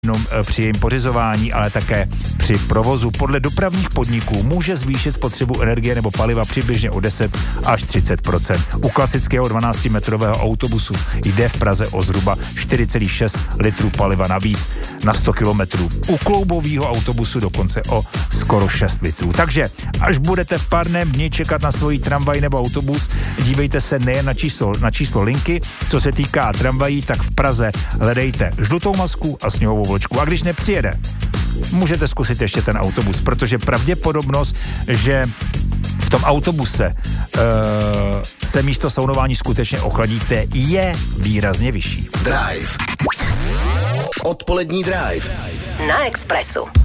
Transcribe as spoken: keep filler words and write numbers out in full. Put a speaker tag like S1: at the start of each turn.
S1: jenom při jejím pořizování, ale také při provozu. Podle dopravních podniků může zvýšit spotřebu energie nebo paliva přibližně o deset až třicet procent. U klasického dvanáctimetrového autobusu jde v Praze o zhruba čtyři celá šest litrů paliva navíc na sto kilometrů. U kloubového autobusu dokonce o skoro šest litrů. Takže až budete v párném dni čekat na svoji tramvaj nebo autobus, dívejte se nejen na číslo, na číslo linky. Co se týká tramvají, tak v Praze hledejte žlutou masku a sněhovou vločku. A když nepřijede, můžete zkusit ještě ten autobus, protože pravděpodobnost, že v tom autobuse uh, se místo saunování skutečně ochladíte, je výrazně vyšší.
S2: Drive. Odpolední Drive.
S3: Na Expressu.